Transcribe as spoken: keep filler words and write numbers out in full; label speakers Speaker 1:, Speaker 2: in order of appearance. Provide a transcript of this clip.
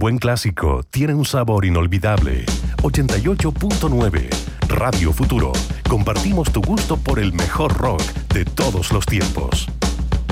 Speaker 1: buen clásico tiene un sabor inolvidable. ochenta y ocho punto nueve Radio Futuro. Compartimos tu gusto por el mejor rock de todos los tiempos.